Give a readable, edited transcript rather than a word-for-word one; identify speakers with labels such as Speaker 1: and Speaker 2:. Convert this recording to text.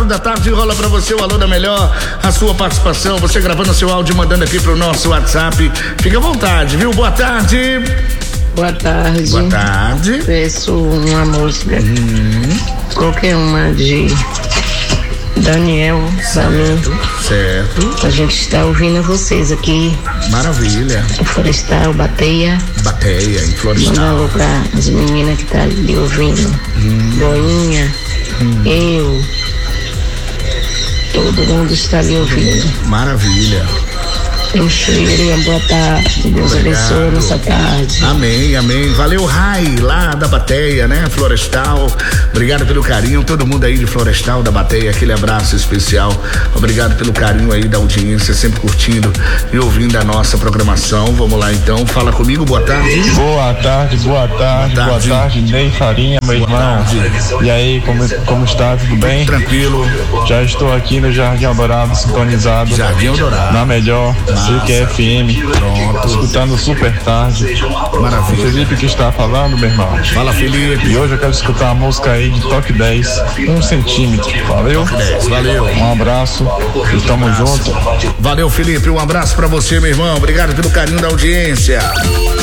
Speaker 1: da tarde, rola pra você o Alô da Melhor, a sua participação, você gravando seu áudio, mandando aqui pro nosso WhatsApp. Fica à vontade, viu? Boa tarde.
Speaker 2: Boa tarde.
Speaker 1: Boa tarde.
Speaker 2: Peço uma música, qualquer uma de Daniel, pra mim.
Speaker 1: Certo.
Speaker 2: A gente está ouvindo vocês aqui.
Speaker 1: Maravilha.
Speaker 2: Florestal, Bateia,
Speaker 1: em
Speaker 2: Manda
Speaker 1: Florestal.
Speaker 2: alô pra as meninas que tá ali ouvindo. Boinha, eu, todo mundo está ali ouvindo.
Speaker 1: Maravilha.
Speaker 2: Um cheiro, boa tarde. Deus abençoe nossa tarde.
Speaker 1: Amém, amém. Valeu, Rai, lá da Bateia, né? Florestal. Obrigado pelo carinho. Todo mundo aí de Florestal, da Bateia, aquele abraço especial. Obrigado pelo carinho aí da audiência, sempre curtindo e ouvindo a nossa programação. Vamos lá então. Fala comigo, boa tarde.
Speaker 3: Boa tarde, Ney Farinha, meu irmão. E aí, como está? Tudo bem?
Speaker 1: Tranquilo.
Speaker 3: Já estou aqui no Jardim Eldorado, sintonizado.
Speaker 1: Jardim Eldorado.
Speaker 3: Na melhor. CQFM, escutando super tarde.
Speaker 1: Maravilha.
Speaker 3: Felipe que está falando, meu irmão.
Speaker 1: Fala, Felipe.
Speaker 3: E hoje eu quero escutar a música aí de Toque 10, 1 centímetro. Valeu?
Speaker 1: 10, valeu.
Speaker 3: Um abraço e tamo junto.
Speaker 1: Valeu, Felipe. Um abraço pra você, meu irmão. Obrigado pelo carinho da audiência.